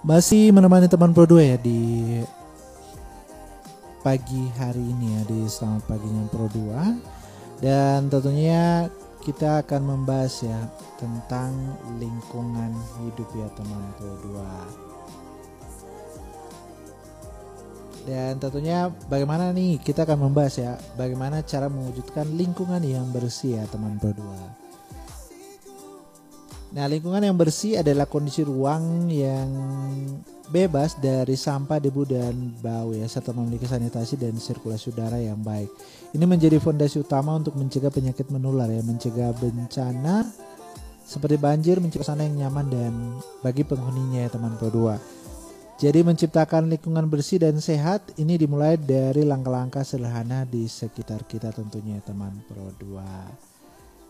Masih menemani teman Pro 2 ya di pagi hari ini ya, di selamat paginya Pro 2. Dan tentunya kita akan membahas ya tentang lingkungan hidup ya teman Pro 2. Dan tentunya bagaimana nih kita akan membahas ya bagaimana cara mewujudkan lingkungan yang bersih ya teman Pro 2. Nah, lingkungan yang bersih adalah kondisi ruang yang bebas dari sampah, debu, dan bau ya, serta memiliki sanitasi dan sirkulasi udara yang baik. Ini menjadi fondasi utama untuk mencegah penyakit menular ya, mencegah bencana seperti banjir, mencegah suasana yang nyaman dan bagi penghuninya ya teman Pro 2. Jadi menciptakan lingkungan bersih dan sehat ini dimulai dari langkah-langkah sederhana di sekitar kita tentunya ya teman Pro 2.